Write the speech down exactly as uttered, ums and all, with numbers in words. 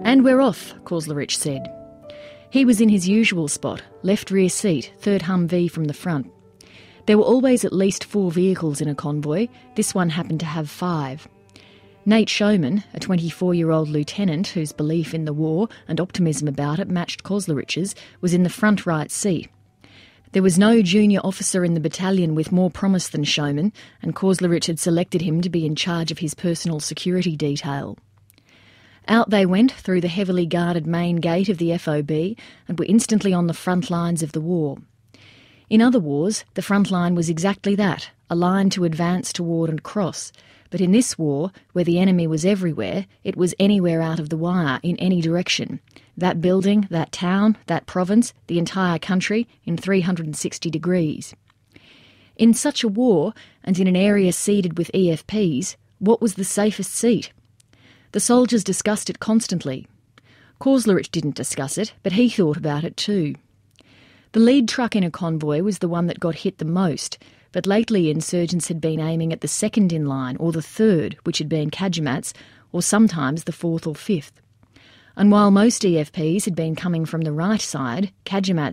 "And we're off," Kozlerich said. He was in his usual spot, left rear seat, third Humvee from the front. There were always at least four vehicles in a convoy. This one happened to have five. Nate Showman, a twenty-four-year-old lieutenant whose belief in the war and optimism about it matched Kozlerich's, was in the front right seat. There was no junior officer in the battalion with more promise than Showman, and Kozlerich had selected him to be in charge of his personal security detail. Out they went through the heavily guarded main gate of the F O B and were instantly on the front lines of the war. In other wars, the front line was exactly that, a line to advance toward and cross. But in this war, where the enemy was everywhere, it was anywhere out of the wire, in any direction. That building, that town, that province, the entire country, in three hundred sixty degrees. In such a war, and in an area seeded with E F Ps, what was the safest seat? The soldiers discussed it constantly. Kozlerich didn't discuss it, but he thought about it too. The lead truck in a convoy was the one that got hit the most, but lately insurgents had been aiming at the second in line, or the third, which had been Kajimats, or sometimes the fourth or fifth. And while most E F Ps had been coming from the right side, Kajimats